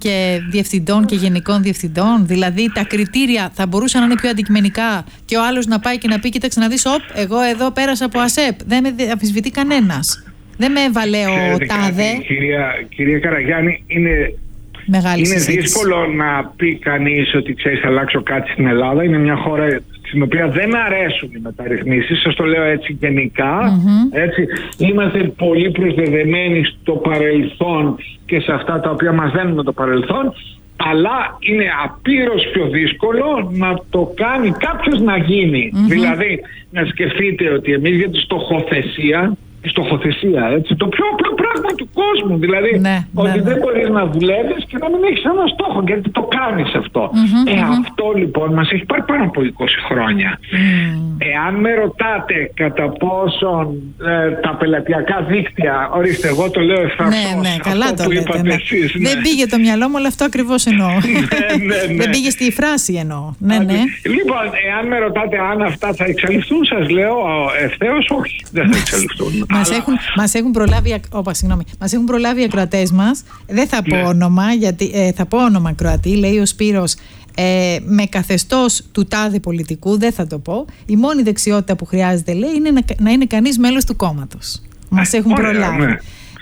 και διευθυντών και γενικών διευθυντών? Δηλαδή τα κριτήρια θα μπορούσαν να είναι πιο αντικειμενικά και ο άλλος να πάει και να πει: κοίταξε να δεις, εγώ εδώ πέρασα από ΑΣΕΠ. Δεν με αμφισβητεί κανένας. Δεν με έβαλε ο τάδε. Κυρία Καραγιάννη, είναι δύσκολο να πει κανείς ότι ξέρεις, θα αλλάξω κάτι στην Ελλάδα. Είναι μια χώρα στην οποία δεν αρέσουν οι μεταρρυθμίσεις. Σας το λέω έτσι γενικά. Έτσι. Είμαστε πολύ προσδεδεμένοι στο παρελθόν και σε αυτά τα οποία μας δένουν το παρελθόν. Αλλά είναι απείρως πιο δύσκολο να το κάνει κάποιος να γίνει. Δηλαδή, να σκεφτείτε ότι εμείς για τη στοχοθεσία, έτσι, το πιο απλό πράγμα του κόσμου. Δηλαδή, ότι δεν μπορείς να δουλεύεις και να μην έχεις ένα στόχο, γιατί το κάνεις αυτό. Αυτό λοιπόν μας έχει πάρει πάνω από 20 χρόνια. Εάν με ρωτάτε κατά πόσον τα πελατειακά δίκτυα, ορίστε, εγώ το λέω ευθαρσώς, καλά αυτό το που λέτε, είπατε εσείς. Δεν πήγε το μυαλό μου, αλλά αυτό ακριβώς εννοώ. Δεν πήγε στη φράση εννοώ. Λοιπόν, εάν με ρωτάτε αν αυτά θα εξαλειφθούν, σας λέω ευθέως όχι, δεν θα εξαλειφθούν. Μας έχουν προλάβει οι ακροατές μας. Δεν θα πω όνομα, γιατί θα πω όνομα ακροατή. Λέει ο Σπύρος, με καθεστώς του τάδε πολιτικού, δεν θα το πω. Η μόνη δεξιότητα που χρειάζεται, λέει, είναι να είναι κανείς μέλος του κόμματος. Μας έχουν προλάβει.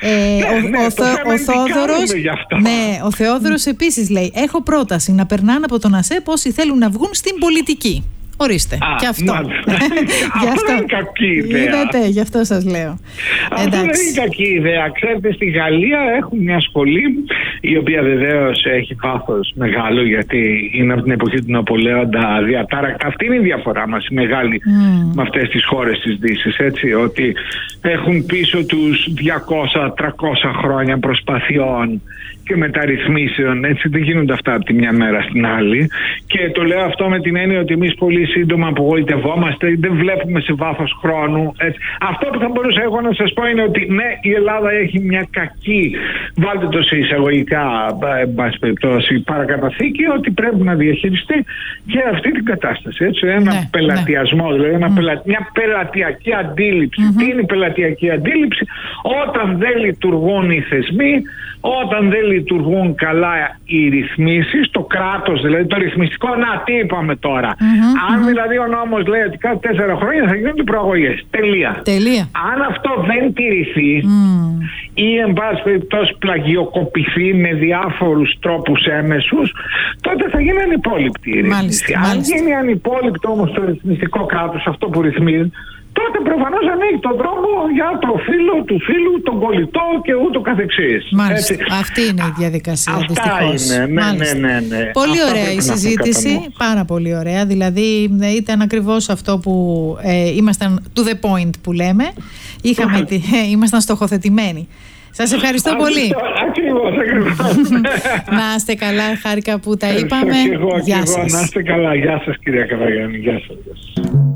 Ο Θεόδωρος επίσης λέει: έχω πρόταση να περνάνε από τον ΑΣΕΠ όσοι θέλουν να βγουν στην πολιτική. Ορίστε, και αυτό. Αυτό είναι κακή ιδέα. Είδατε, γι' αυτό σας λέω. Αυτό δεν είναι κακή ιδέα. Ξέρετε, στη Γαλλία έχουν μια σχολή, η οποία βεβαίως έχει πάθος μεγάλο, γιατί είναι από την εποχή του Ναπολέοντα διατάρακτα. Αυτή είναι η διαφορά μας, η μεγάλη, με αυτές τις χώρες της Δύσης. Έτσι, ότι έχουν πίσω τους 200-300 χρόνια προσπαθειών και μεταρρυθμίσεων. Έτσι, δεν γίνονται αυτά από τη μια μέρα στην άλλη. Και το λέω αυτό με την έννοια ότι εμείς πολύ σύντομα απογοητευόμαστε, δεν βλέπουμε σε βάθος χρόνου. Έτσι. Αυτό που θα μπορούσα εγώ να σας πω είναι ότι ναι, η Ελλάδα έχει μια κακή, βάλτε το σε εισαγωγικά, εν πάση περιπτώσει, παρακαταθήκη, ότι πρέπει να διαχειριστεί και αυτή την κατάσταση. Έτσι. Ένα πελατειασμό, δηλαδή μια πελατειακή αντίληψη. Τι είναι η πελατειακή αντίληψη? Όταν δεν λειτουργούν οι θεσμοί, όταν δεν λειτουργούν καλά οι ρυθμίσεις, το κράτος, δηλαδή το ρυθμιστικό, να τι είπαμε τώρα. Αν δηλαδή ο νόμος λέει ότι κάθε 4 χρόνια θα γίνονται προαγωγές. Τελεία. Αν αυτό δεν τηρηθεί ή εν πάση περιπτώσει πλαγιοκοπηθεί με διάφορους τρόπους έμεσους, τότε θα γίνει ανυπόληπτη η ρυθμίση. Αν γίνει ανυπόληπτο όμως το ρυθμιστικό κράτος, αυτό που ρυθμίζει, τότε προφανώς ανοίγει τον δρόμο για το φίλο του φίλου, τον κολλητό και ούτω καθεξής. Μάλιστα. Αυτή είναι η διαδικασία, δυστυχώς. Ναι. Πολύ ωραία η συζήτηση. Πάρα πολύ ωραία. Δηλαδή ήταν ακριβώς αυτό που ήμασταν to the point που λέμε. Ήμασταν στοχοθετημένοι. Σας ευχαριστώ πολύ. Ακριβώς. Να είστε καλά, χάρηκα που τα είπαμε. Γεια σας. Να είστε καλά. Γεια σας, κυρία Καραγιάννη. Γεια σας.